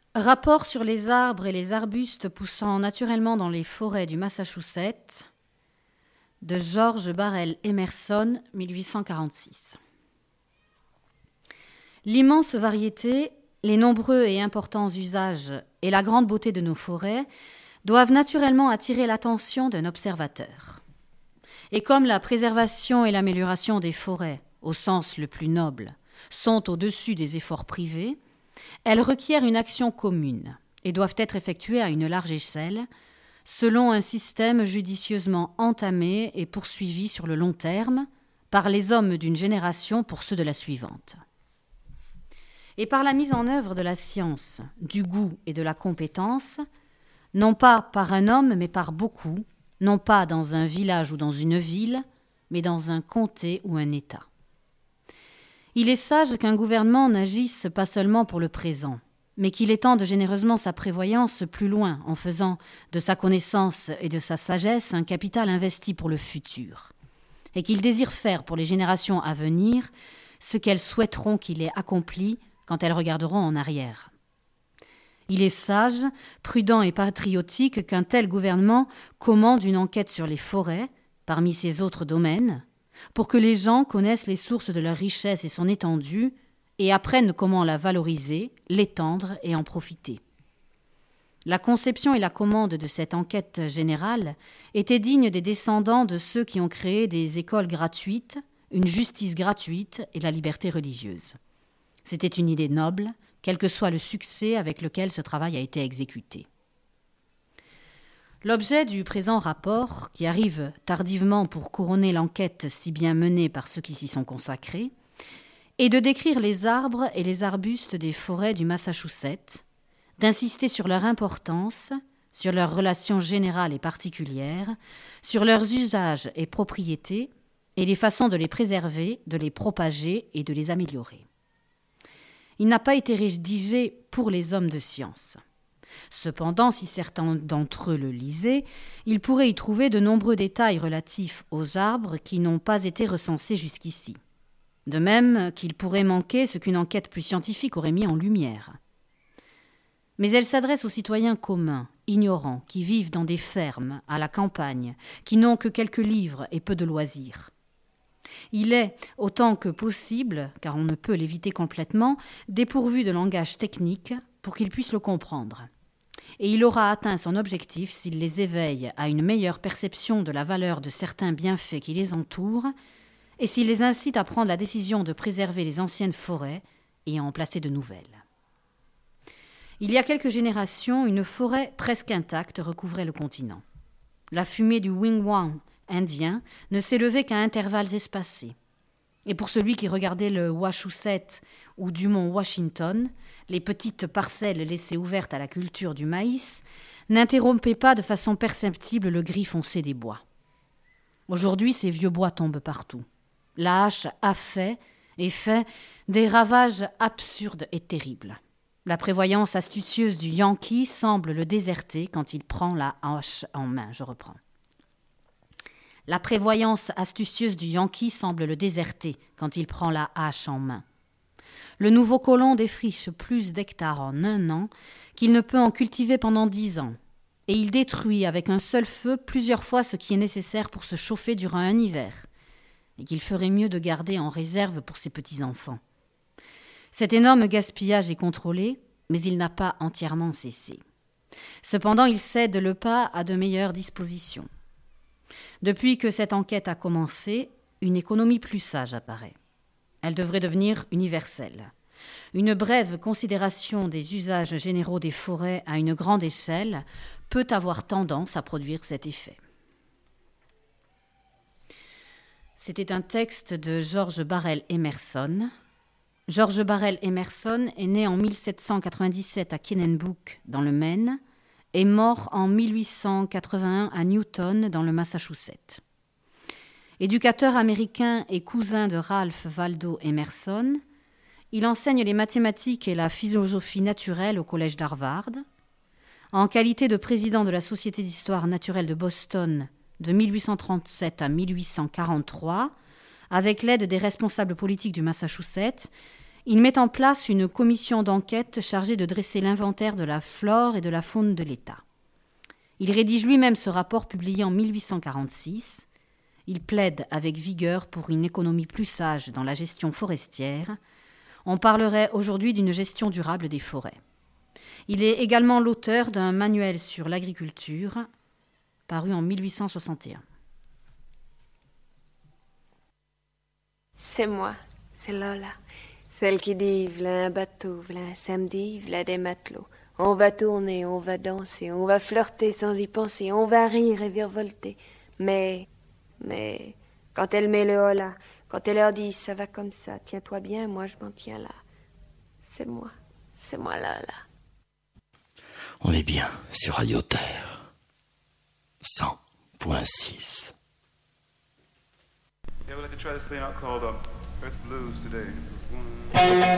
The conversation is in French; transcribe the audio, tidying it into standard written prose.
Rapport sur les arbres et les arbustes poussant naturellement dans les forêts du Massachusetts de George Barrell Emerson, 1846. L'immense variété, les nombreux et importants usages et la grande beauté de nos forêts doivent naturellement attirer l'attention d'un observateur. Et comme la préservation et l'amélioration des forêts, au sens le plus noble, sont au-dessus des efforts privés, elles requièrent une action commune et doivent être effectuées à une large échelle, selon un système judicieusement entamé et poursuivi sur le long terme par les hommes d'une génération pour ceux de la suivante. Et par la mise en œuvre de la science, du goût et de la compétence, non pas par un homme mais par beaucoup, non pas dans un village ou dans une ville, mais dans un comté ou un État. Il est sage qu'un gouvernement n'agisse pas seulement pour le présent, mais qu'il étende généreusement sa prévoyance plus loin en faisant de sa connaissance et de sa sagesse un capital investi pour le futur, et qu'il désire faire pour les générations à venir ce qu'elles souhaiteront qu'il ait accompli quand elles regarderont en arrière. Il est sage, prudent et patriotique qu'un tel gouvernement commande une enquête sur les forêts, parmi ses autres domaines, pour que les gens connaissent les sources de leur richesse et son étendue, et apprennent comment la valoriser, l'étendre et en profiter. La conception et la commande de cette enquête générale étaient dignes des descendants de ceux qui ont créé des écoles gratuites, une justice gratuite et la liberté religieuse. C'était une idée noble, quel que soit le succès avec lequel ce travail a été exécuté. L'objet du présent rapport, qui arrive tardivement pour couronner l'enquête si bien menée par ceux qui s'y sont consacrés, est de décrire les arbres et les arbustes des forêts du Massachusetts, d'insister sur leur importance, sur leurs relations générales et particulières, sur leurs usages et propriétés, et les façons de les préserver, de les propager et de les améliorer. Il n'a pas été rédigé pour les hommes de science. Cependant, si certains d'entre eux le lisaient, ils pourraient y trouver de nombreux détails relatifs aux arbres qui n'ont pas été recensés jusqu'ici. De même qu'il pourrait manquer ce qu'une enquête plus scientifique aurait mis en lumière. Mais elle s'adresse aux citoyens communs, ignorants, qui vivent dans des fermes, à la campagne, qui n'ont que quelques livres et peu de loisirs. Il est, autant que possible, car on ne peut l'éviter complètement, dépourvu de langage technique pour qu'ils puissent le comprendre. Et il aura atteint son objectif s'il les éveille à une meilleure perception de la valeur de certains bienfaits qui les entourent et s'il les incite à prendre la décision de préserver les anciennes forêts et à en placer de nouvelles. Il y a quelques générations, une forêt presque intacte recouvrait le continent. La fumée du wigwam indien ne s'élevait qu'à intervalles espacés. Et pour celui qui regardait le Wachusett ou du mont Washington, les petites parcelles laissées ouvertes à la culture du maïs n'interrompaient pas de façon perceptible le gris foncé des bois. Aujourd'hui, ces vieux bois tombent partout. La hache a fait des ravages absurdes et terribles. La prévoyance astucieuse du Yankee semble le déserter quand il prend la hache en main. La prévoyance astucieuse du Yankee semble le déserter quand il prend la hache en main. Le nouveau colon défriche plus d'hectares en un an qu'il ne peut en cultiver pendant 10 ans. Et il détruit avec un seul feu plusieurs fois ce qui est nécessaire pour se chauffer durant un hiver, et qu'il ferait mieux de garder en réserve pour ses petits-enfants. Cet énorme gaspillage est contrôlé, mais il n'a pas entièrement cessé. Cependant, il cède le pas à de meilleures dispositions. Depuis que cette enquête a commencé, une économie plus sage apparaît. Elle devrait devenir universelle. Une brève considération des usages généraux des forêts à une grande échelle peut avoir tendance à produire cet effet. C'était un texte de George Barrell Emerson. George Barrell Emerson est né en 1797 à Kennebec, dans le Maine, et mort en 1881 à Newton, dans le Massachusetts. Éducateur américain et cousin de Ralph Waldo Emerson, il enseigne les mathématiques et la philosophie naturelle au collège d'Harvard. En qualité de président de la Société d'histoire naturelle de Boston de 1837 à 1843, avec l'aide des responsables politiques du Massachusetts, Il met en place une commission d'enquête chargée de dresser l'inventaire de la flore et de la faune de l'État. Il rédige lui-même ce rapport publié en 1846. Il plaide avec vigueur pour une économie plus sage dans la gestion forestière. On parlerait aujourd'hui d'une gestion durable des forêts. Il est également l'auteur d'un manuel sur l'agriculture, paru en 1861. C'est moi, c'est Lola, celle qui dit v'là un bateau, v'là un samedi, v'là des matelots. On va tourner, on va danser, on va flirter sans y penser, on va rire et virevolter. Mais, quand elle met le hola, quand elle leur dit ça va comme ça, tiens-toi bien, moi je m'en tiens là. C'est moi Lola. On est bien sur Radio Terre 100.6. Yeah, we'd like to try this thing out called Earth Blues today.